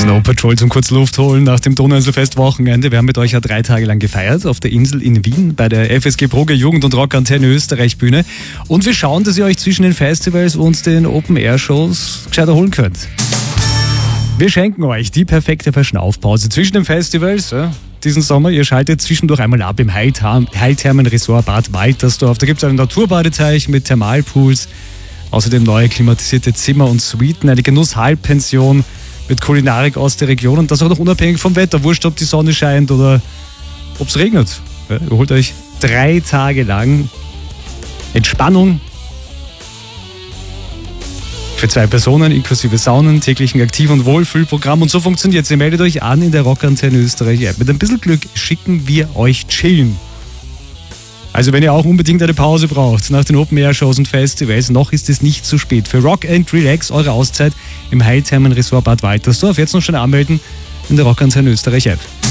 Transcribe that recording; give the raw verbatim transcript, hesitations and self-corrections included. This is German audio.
Snow Patrol zum kurz Luft holen nach dem Donauinselfest-Wochenende. Wir haben mit euch ja drei Tage lang gefeiert auf der Insel in Wien bei der F S G Brugge Jugend- und Rockantenne Österreich Bühne. Und wir schauen, dass ihr euch zwischen den Festivals und den Open-Air-Shows gescheit erholen könnt. Wir schenken euch die perfekte Verschnaufpause zwischen den Festivals. Ja, diesen Sommer, ihr schaltet zwischendurch einmal ab im Heilthermen-Resort Bad Waltersdorf. Da gibt es einen Naturbadeteich mit Thermalpools, außerdem neue klimatisierte Zimmer und Suiten, eine Genuss-Halbpension mit Kulinarik aus der Region und das auch noch unabhängig vom Wetter. Wurscht, ob die Sonne scheint oder ob es regnet. Ja, ihr holt euch drei Tage lang Entspannung für zwei Personen inklusive Saunen, täglichen Aktiv- und Wohlfühlprogramm. Und so funktioniert es. Ihr meldet euch an in der Rockantenne Österreich App. Mit ein bisschen Glück schicken wir euch chillen. Also wenn ihr auch unbedingt eine Pause braucht nach den Open-Air-Shows und Festivals, noch ist es nicht zu spät. Für Rock and Relax, eure Auszeit im Heilthermen Resort Bad Waltersdorf. Jetzt noch schnell anmelden in der Rockantenne Österreich App.